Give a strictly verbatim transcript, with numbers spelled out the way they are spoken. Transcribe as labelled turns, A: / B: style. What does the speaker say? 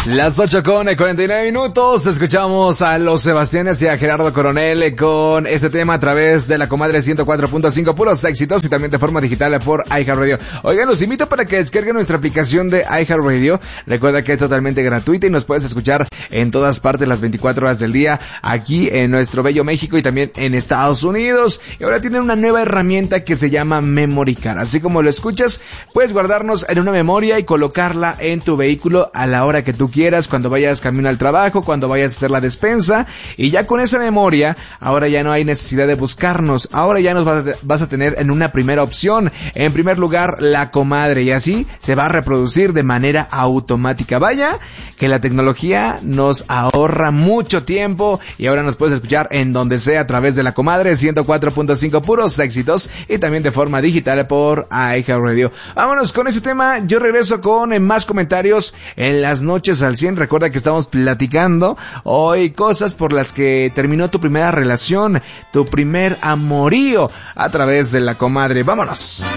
A: Las ocho con cuarenta y nueve minutos, escuchamos a los Sebastianes y a Gerardo Coronel con este tema a través de la Comadre ciento cuatro punto cinco, puros éxitos y también de forma digital por iHeartRadio. Oigan, los invito para que descarguen nuestra aplicación de iHeartRadio. Recuerda que es totalmente gratuita y nos puedes escuchar en todas partes las veinticuatro horas del día, aquí en nuestro bello México y también en Estados Unidos. Y ahora tienen una nueva herramienta que se llama Memory Card. Así como lo escuchas, puedes guardarnos en una memoria y colocarla en tu vehículo a la hora que tú quieras, cuando vayas camino al trabajo, cuando vayas a hacer la despensa, y ya con esa memoria, ahora ya no hay necesidad de buscarnos, ahora ya nos vas a, vas a tener en una primera opción, en primer lugar, La Comadre, y así se va a reproducir de manera automática. Vaya, que la tecnología nos ahorra mucho tiempo, y ahora nos puedes escuchar en donde sea a través de La Comadre ciento cuatro punto cinco, puros éxitos, y también de forma digital por iHeartRadio. Vámonos con ese tema, yo regreso con más comentarios en las noches al cien. Recuerda que estamos platicando hoy cosas por las que terminó tu primera relación, tu primer amorío a través de La Comadre. ¡Vámonos!